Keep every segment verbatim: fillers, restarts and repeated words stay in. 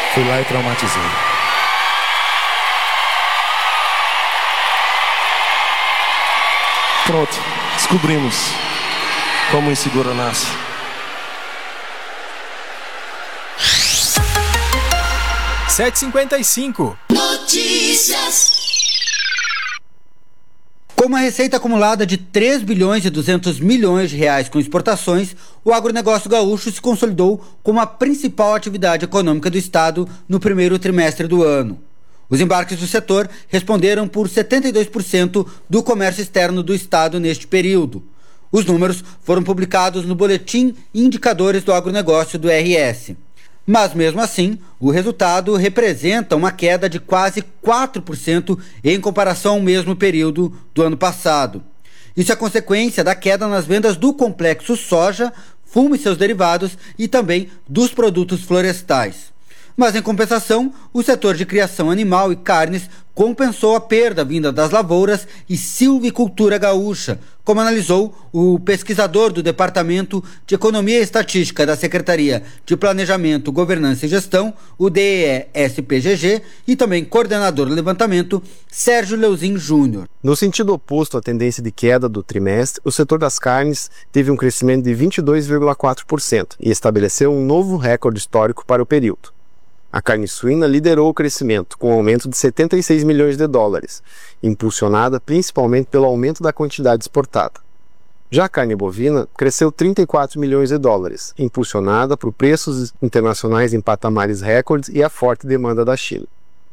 Fui lá e traumatizei. Pronto, descobrimos como o inseguro nasce. sete e cinquenta e cinco. Notícias. Com uma receita acumulada de três bilhões e duzentos milhões de reais com exportações, o agronegócio gaúcho se consolidou como a principal atividade econômica do estado no primeiro trimestre do ano. Os embarques do setor responderam por setenta e dois por cento do comércio externo do estado neste período. Os números foram publicados no Boletim Indicadores do Agronegócio do R S. Mas, mesmo assim, o resultado representa uma queda de quase quatro por cento em comparação ao mesmo período do ano passado. Isso é consequência da queda nas vendas do complexo soja, fumo e seus derivados e também dos produtos florestais. Mas, em compensação, o setor de criação animal e carnes compensou a perda vinda das lavouras e silvicultura gaúcha, como analisou o pesquisador do Departamento de Economia e Estatística da Secretaria de Planejamento, Governança e Gestão, o D E E S P G G, e também coordenador do levantamento, Sérgio Leuzin Júnior. No sentido oposto à tendência de queda do trimestre, o setor das carnes teve um crescimento de vinte e dois vírgula quatro por cento e estabeleceu um novo recorde histórico para o período. A carne suína liderou o crescimento, com um aumento de setenta e seis milhões de dólares, impulsionada principalmente pelo aumento da quantidade exportada. Já a carne bovina cresceu trinta e quatro milhões de dólares, impulsionada por preços internacionais em patamares recordes e a forte demanda da China.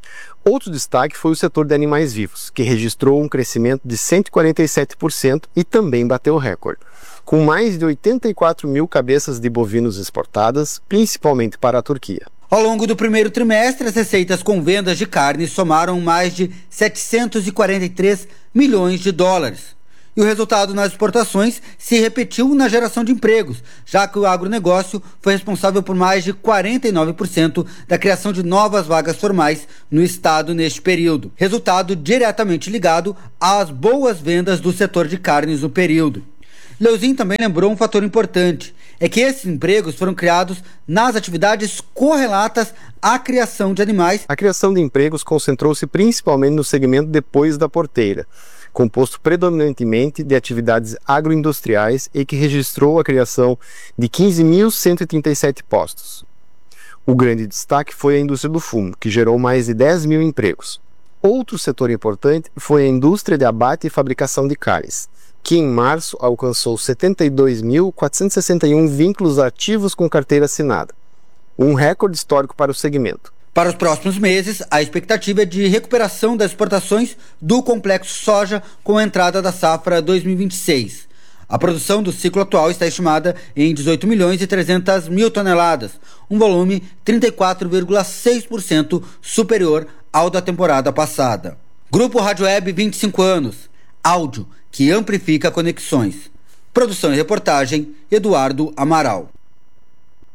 Outro destaque foi o setor de animais vivos, que registrou um crescimento de cento e quarenta e sete por cento e também bateu o recorde, com mais de oitenta e quatro mil cabeças de bovinos exportadas, principalmente para a Turquia. Ao longo do primeiro trimestre, as receitas com vendas de carne somaram mais de setecentos e quarenta e três milhões de dólares. E o resultado nas exportações se repetiu na geração de empregos, já que o agronegócio foi responsável por mais de quarenta e nove por cento da criação de novas vagas formais no estado neste período, resultado diretamente ligado às boas vendas do setor de carnes no período. Leuzin também lembrou um fator importante, é que esses empregos foram criados nas atividades correlatas à criação de animais. A criação de empregos concentrou-se principalmente no segmento depois da porteira, composto predominantemente de atividades agroindustriais e que registrou a criação de quinze mil cento e trinta e sete postos. O grande destaque foi a indústria do fumo, que gerou mais de dez mil empregos. Outro setor importante foi a indústria de abate e fabricação de carnes, que em março alcançou setenta e dois mil quatrocentos e sessenta e um vínculos ativos com carteira assinada, um recorde histórico para o segmento. Para os próximos meses, a expectativa é de recuperação das exportações do complexo soja com a entrada da safra dois mil e vinte e seis. A produção do ciclo atual está estimada em dezoito milhões e trezentas mil toneladas, um volume trinta e quatro vírgula seis por cento superior ao da temporada passada. Grupo Rádio Web, vinte e cinco anos. Áudio que amplifica conexões. Produção e reportagem, Eduardo Amaral.